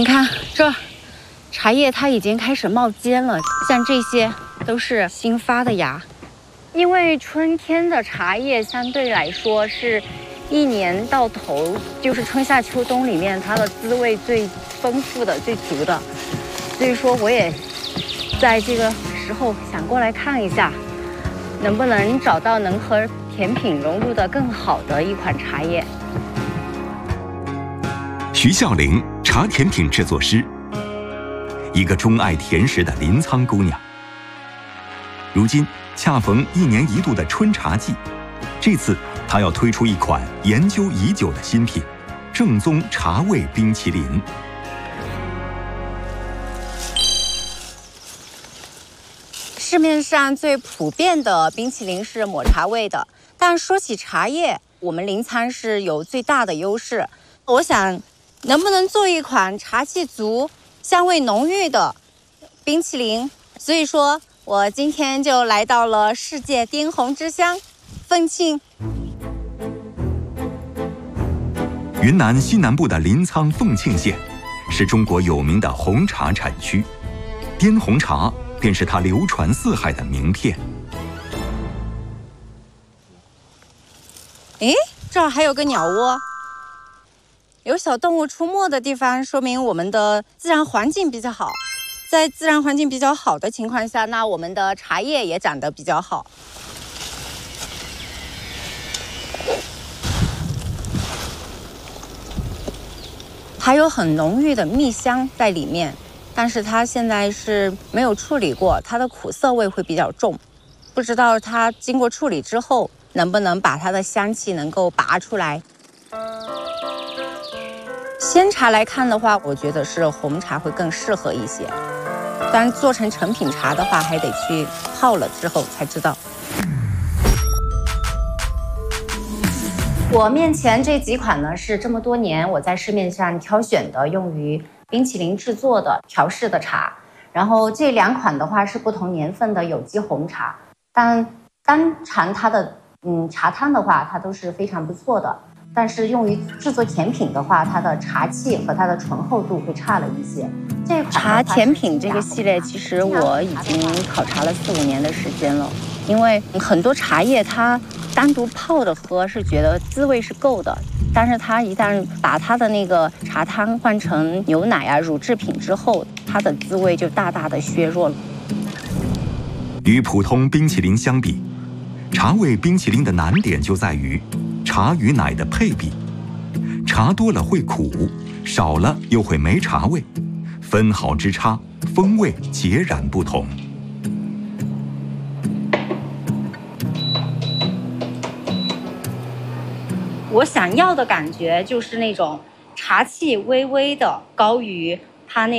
你看这茶叶它已经开始冒尖了，像这些都是新发的芽。因为春天的茶叶相对来说是一年到头，就是春夏秋冬里面它的滋味最丰富的、最足的，所以说我也在这个时候想过来看一下，能不能找到能和甜品融入的更好的一款茶叶。 徐孝玲，茶甜品制作师，一个钟爱甜食的临沧姑娘。如今恰逢1年1度的春茶季，这次她要推出一款研究已久的新品——正宗茶味冰淇淋。 市面上最普遍的冰淇淋是抹茶味的，但说起茶叶，我们临沧是有最大的优势。我想，能不能做一款茶气足、香味浓郁的冰淇淋？所以说，我今天就来到了世界滇红之乡凤庆。 云南西南部的临沧凤庆县，是中国有名的红茶产区，滇红茶便是它流传四海的名片。 诶，这儿还有个鸟窝。有小动物出没的地方，说明我们的自然环境比较好。在自然环境比较好的情况下，那我们的茶叶也长得比较好。还有很浓郁的蜜香在里面，但是它现在是没有处理过，它的苦涩味会比较重。不知道它经过处理之后，能不能把它的香气能够拔出来。鲜茶来看的话，我觉得是红茶会更适合一些。当然，做成成品茶的话，还得去泡了之后才知道。我面前这几款呢，是这么多年我在市面上挑选的用于冰淇淋制作的调式的茶。然后这2款的话是不同年份的有机红茶，但单尝它的茶汤的话，它都是非常不错的。但是用于制作甜品的话，它的茶气和它的醇厚度会差了一些。这款茶甜品这个系列，其实我已经考察了4、5年的时间了。因为很多茶叶它单独泡着喝是觉得滋味是够的，但是它一旦把它的那个茶汤换成牛奶啊、乳制品之后，它的滋味就大大的削弱了。 与普通冰淇淋相比，茶味冰淇淋的难点就在于茶与奶的配比，茶多了会苦，少了又会没茶味，分毫之差，风味截然不同。 我想要的感觉就是那种茶气微微的高于它那